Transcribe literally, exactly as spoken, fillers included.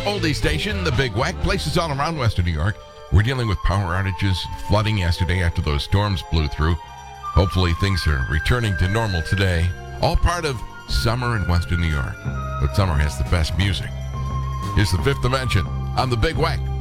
oldie station, the Big Wack. Places all around Western New York. We're dealing with power outages, flooding yesterday after those storms blew through. Hopefully things are returning to normal today. All part of summer in Western New York. But summer has the best music. Here's the Fifth Dimension on the Big Wack.